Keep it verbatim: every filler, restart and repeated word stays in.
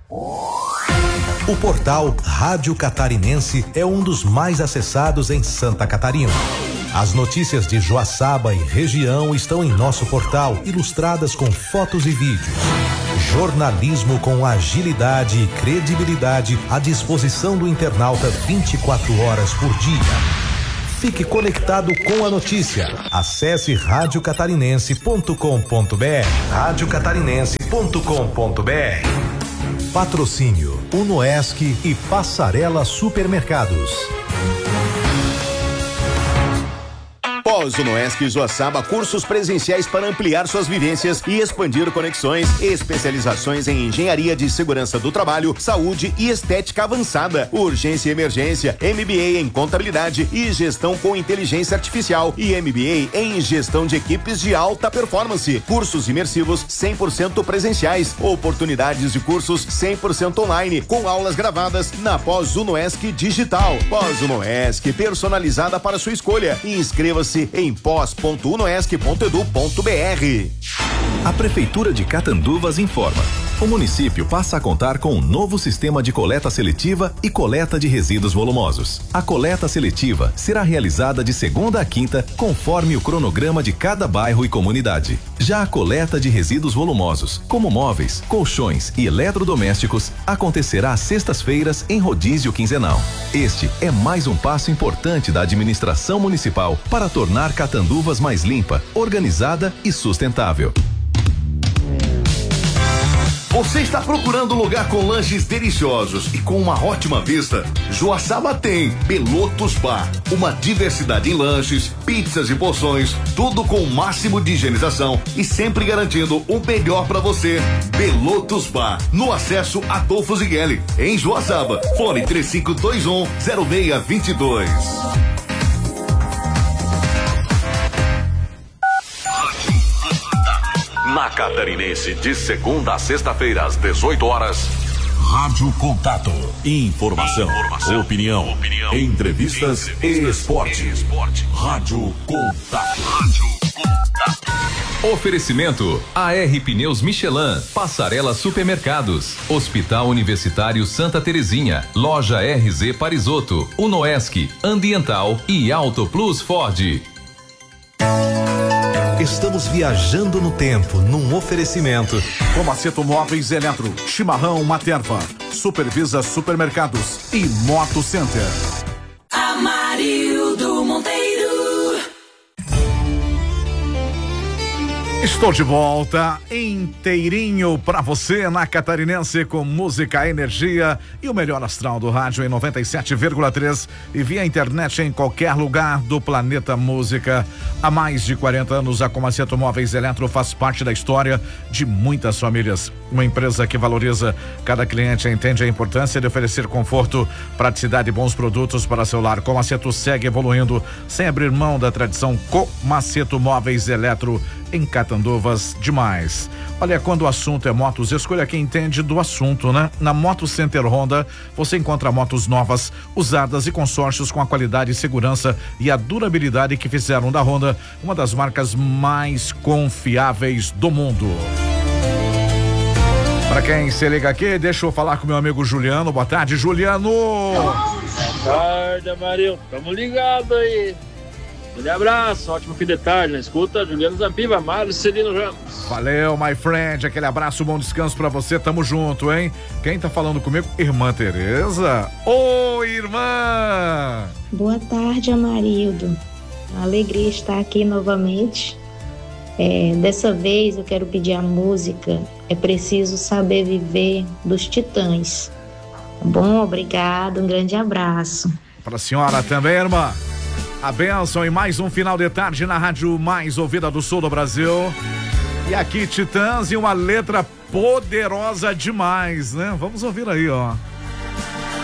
O portal Rádio Catarinense é um dos mais acessados em Santa Catarina. As notícias de Joaçaba e região estão em nosso portal, ilustradas com fotos e vídeos. Jornalismo com agilidade e credibilidade à disposição do internauta vinte e quatro horas por dia. Fique conectado com a notícia. Acesse rádio catarinense ponto com ponto br. rádio catarinense ponto com ponto br. Patrocínio Unoesc e Passarela Supermercados. Pós-Unoesc Joaçaba, cursos presenciais para ampliar suas vivências e expandir conexões, especializações em engenharia de segurança do trabalho, saúde e estética avançada, urgência e emergência, M B A em contabilidade e gestão com inteligência artificial e M B A em gestão de equipes de alta performance, cursos imersivos cem por cento presenciais, oportunidades de cursos cem por cento online, com aulas gravadas na Pós-Unoesc Digital. Pós-Unoesc, personalizada para sua escolha. Inscreva-se em pós ponto unoesc ponto edu ponto br. A Prefeitura de Catanduvas informa: o município passa a contar com um novo sistema de coleta seletiva e coleta de resíduos volumosos. A coleta seletiva será realizada de segunda a quinta, conforme o cronograma de cada bairro e comunidade. Já a coleta de resíduos volumosos, como móveis, colchões e eletrodomésticos, acontecerá às sextas-feiras em rodízio quinzenal. Este é mais um passo importante da administração municipal para tornar Catanduvas mais limpa, organizada e sustentável. Você está procurando um lugar com lanches deliciosos e com uma ótima vista? Joaçaba tem Belotos Bar, uma diversidade em lanches, pizzas e porções, tudo com o máximo de higienização e sempre garantindo o melhor para você. Belotos Bar, no acesso Adolfo Zigueli, em Joaçaba. Fone três cinco dois um zero seis dois dois. Na Catarinense, de segunda a sexta-feira, às dezoito horas. Rádio Contato. Informação, Informação opinião, opinião, entrevistas, entrevistas e esporte. e esporte. Rádio Contato. Rádio Contato. Oferecimento A R Pneus Michelin, Passarela Supermercados, Hospital Universitário Santa Terezinha, Loja R Z Parisotto, Unoesc, Ambiental e Auto Plus Ford. Estamos viajando no tempo num oferecimento. Comaceto Móveis Eletro, Chimarrão Materva, Supervisa Supermercados e Moto Center. Amarildo Monteiro. Estou de volta inteirinho pra você na Catarinense com música, energia e o melhor astral do rádio em noventa e sete vírgula três e via internet em qualquer lugar do planeta música. Há mais de quarenta anos a Comaceto Móveis Eletro faz parte da história de muitas famílias. Uma empresa que valoriza cada cliente e entende a importância de oferecer conforto, praticidade e bons produtos para seu lar. Comaceto segue evoluindo sem abrir mão da tradição. Comaceto Móveis Eletro em Catanduvas, demais. Olha, quando o assunto é motos, escolha quem entende do assunto, né? Na Moto Center Honda, você encontra motos novas, usadas e consórcios com a qualidade, segurança e a durabilidade que fizeram da Honda uma das marcas mais confiáveis do mundo. Para quem se liga aqui, deixa eu falar com meu amigo Juliano. Boa tarde, Juliano. Boa tarde, Amarildo. Tamo ligado aí. Um abraço, ótimo fim de tarde, na escuta, Juliano Zampiva, Mário Celino Ramos. Valeu, my friend, aquele abraço, bom descanso pra você, tamo junto, hein? Quem tá falando comigo? Irmã Tereza. Ô, irmã! Boa tarde, Amarildo. A alegria estar aqui novamente. É, dessa vez eu quero pedir a música É Preciso Saber Viver, dos Titãs. Tá bom? Obrigado, um grande abraço. Pra senhora também, irmã. A bênção em mais um final de tarde na rádio mais ouvida do sul do Brasil. E aqui Titãs e uma letra poderosa demais, né? Vamos ouvir aí, ó.